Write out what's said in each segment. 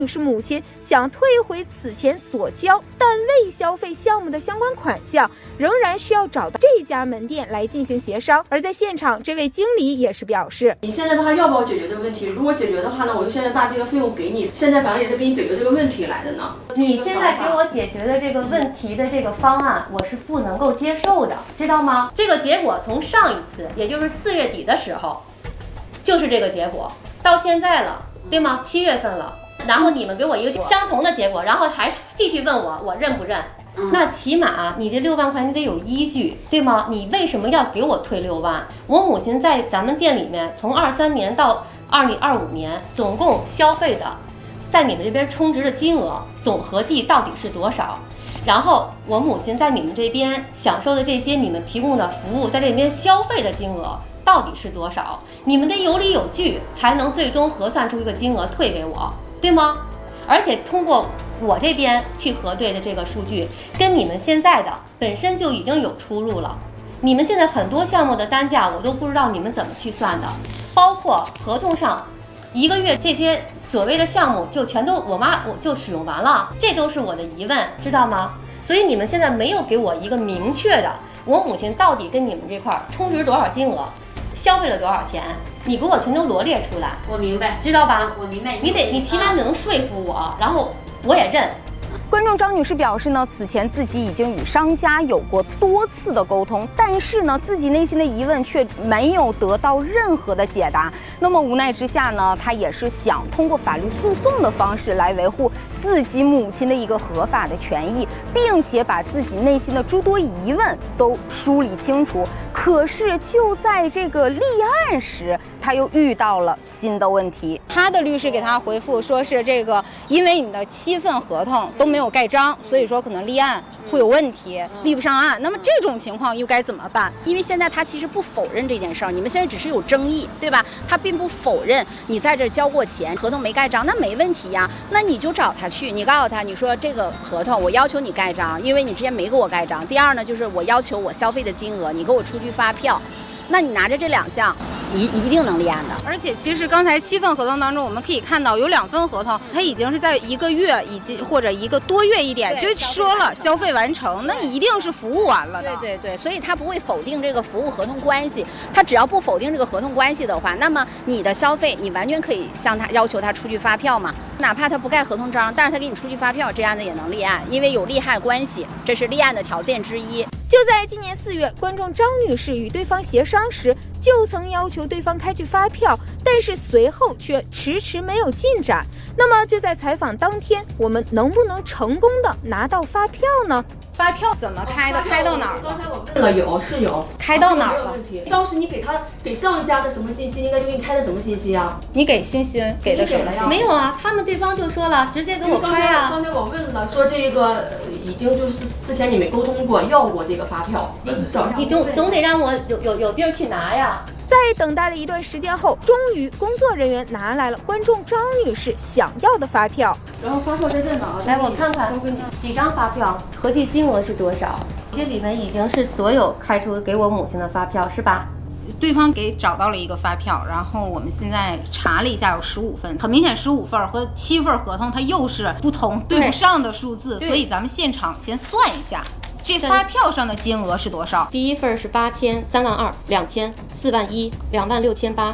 女士母亲想退回此前所交但未消费项目的相关款项，仍然需要找到这家门店来进行协商。而在现场，这位经理也是表示， 你现在的话要不要解决这个问题？如果解决的话呢，我就现在把这个费用给你，现在反正也是给你解决这个问题来的呢。 你现在给我解决的这个问题的这个方案，我是不能够接受的，知道吗？这个结果从上一次，也就是4月底的时候，就是这个结果，到现在了，对吗？7月份了。然后你们给我一个相同的结果，然后还继续问我认不认？那起码你这6万块你得有依据，对吗？你为什么要给我退6万？我母亲在咱们店里面从23年到2025年总共消费的，在你们这边充值的金额总合计到底是多少？然后我母亲在你们这边享受的这些你们提供的服务，在这边消费的金额到底是多少？你们得有理有据，才能最终核算出一个金额退给我，对吗？而且通过我这边去核对的这个数据，跟你们现在的本身就已经有出入了。你们现在很多项目的单价我都不知道你们怎么去算的，包括合同上1个月这些所谓的项目就全都我就使用完了，这都是我的疑问，知道吗？所以你们现在没有给我一个明确的，我母亲到底跟你们这块充值多少金额，消费了多少钱，你给我全都罗列出来。 我明白， 知道吧？ 我明白。 你起码能说服我，然后我也认。 观众张女士表示呢，此前自己已经与商家有过多次的沟通，但是呢，自己内心的疑问却没有得到任何的解答。那么无奈之下呢，她也是想通过法律诉讼的方式来维护自己母亲的一个合法的权益，并且把自己内心的诸多疑问都梳理清楚。可是就在这个立案时，他又遇到了新的问题。他的律师给他回复说是这个，因为你的7份合同都没有盖章，所以说可能立案会有问题，立不上案。那么这种情况又该怎么办？ 因为现在他其实不否认这件事儿，你们现在只是有争议，对吧？他并不否认你在这交过钱，合同没盖章，那没问题呀。那你就找他去，你告诉他，你说这个合同我要求你盖章，因为你之前没给我盖章。第二呢，就是我要求我消费的金额，你给我出具发票。那你拿着这2项，你一定能立案的。 而且其实刚才7份合同当中，我们可以看到有2份合同，它已经是在1个月以及或者1个多月一点就说了消费完成，那一定是服务完了的。 对，所以他不会否定这个服务合同关系，他只要不否定这个合同关系的话，那么你的消费你完全可以向他要求他出具发票嘛，哪怕他不盖合同章，但是他给你出具发票，这样的也能立案，因为有利害关系，这是立案的条件之一。 就在今年4月，观众张女士与对方协商时，就曾要求对方开具发票，但是随后却迟迟没有进展。那么就在采访当天，我们能不能成功的拿到发票呢？发票怎么开的？开到哪儿了？ 刚才我问了，有， 开到哪儿了？ 当时你给上一家的什么信息，应该就给你开的什么信息啊？ 你给星星给的什么信息？ 没有啊，他们对方就说了，直接给我开啊。 刚才我问了，说这个已经就是之前你没沟通过，要过这个发票， 你总得让我有地儿去拿呀。 在等待了一段时间后，终于工作人员拿来了观众张女士想要的发票。 然后发票在这哪？ 来，我看看几张发票，合计金额是多少？这里面已经是所有开出给我母亲的发票，是吧？ 对方给找到了一个发票，然后我们现在查了一下，有15份，很明显15份和7份合同它又是不同对不上的数字，所以咱们现场先算一下。这发票上的金额是多少？ 第1份是8000、3万2、2000、4万1、2万6800。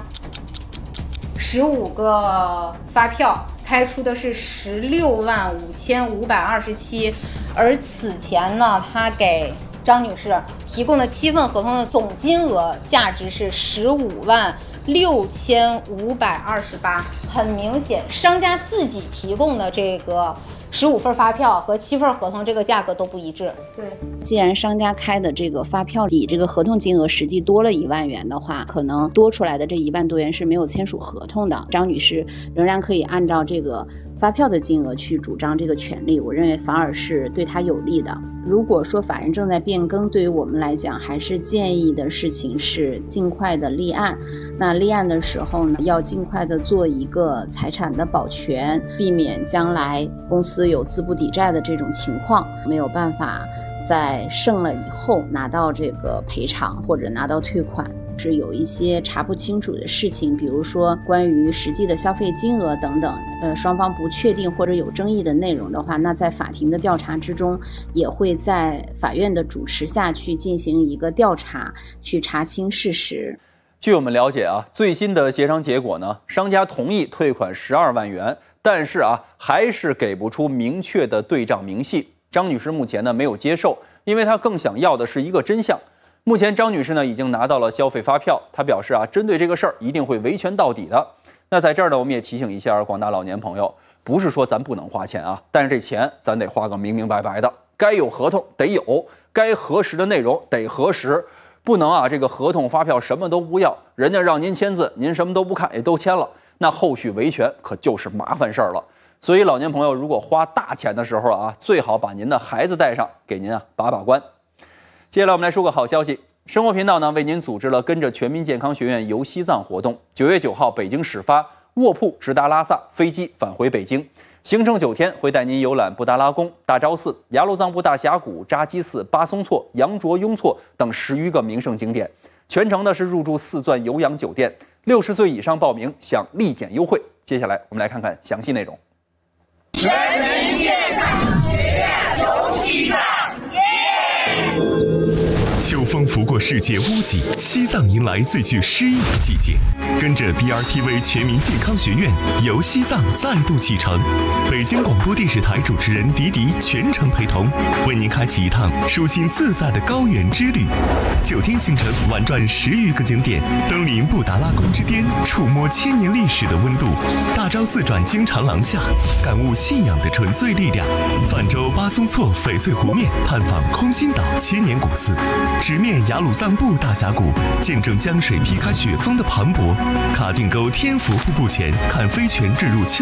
15个发票开出的是16万5527，而此前呢，他给张女士提供的7份合同的总金额价值是15万6528。很明显，商家自己提供的这个15份发票和7份合同这个价格都不一致。 对， 既然商家开的这个发票比这个合同金额实际多了1万元的话，可能多出来的这1万多元是没有签署合同的。张女士仍然可以按照这个发票的金额去主张这个权利，我认为反而是对她有利的。如果说法人正在变更，对于我们来讲，还是建议的事情是尽快的立案。那立案的时候呢，要尽快的做一个财产的保全，避免将来公司有资不抵债的这种情况，没有办法在胜了以后拿到这个赔偿或者拿到退款。 是有一些查不清楚的事情，比如说关于实际的消费金额等等，双方不确定或者有争议的内容的话，那在法庭的调查之中，也会在法院的主持下去进行一个调查，去查清事实。 据我们了解啊，最新的协商结果呢，商家同意退款12万元，但是还是给不出明确的对账明细。张女士目前呢没有接受，因为她更想要的是一个真相。目前张女士呢已经拿到了消费发票，她表示针对这个事儿一定会维权到底的。那在这儿呢，我们也提醒一下广大老年朋友，不是说咱不能花钱啊，但是这钱咱得花个明明白白的，该有合同得有，该核实的内容得核实，不能这个合同发票什么都不要，人家让您签字，您什么都不看也都签了，那后续维权可就是麻烦事儿了。所以老年朋友如果花大钱的时候最好把您的孩子带上，给您把关。接下来我们来说个好消息，生活频道呢为您组织了跟着全民健康学院游西藏活动，9月9号北京始发，卧铺直达拉萨，飞机返回北京，行程9天，会带您游览布达拉宫、大昭寺、雅鲁藏布大峡谷、扎基寺、巴松措、羊卓雍措等10余个名胜景点，全程呢是入住4钻有氧酒店，60岁以上报名享立减优惠。接下来我们来看看详细内容。 全民健康学院游西藏， 秋风拂过世界屋脊，西藏迎来最具诗意的季节。跟着 BRTV 全民健康学院游西藏再度启程，北京广播电视台主持人迪迪全程陪同，为您开启一趟舒心自在的高原之旅。9天行程，玩转10余个景点，登临布达拉宫之巅，触摸1000年历史的温度；大昭寺转经长廊下，感悟信仰的纯粹力量；泛舟巴松措翡翠湖面，探访空心岛千年古寺；直面雅鲁藏布大峡谷，见证江水劈开雪峰的磅礴；卡定沟天福瀑布前，看飞泉坠入秋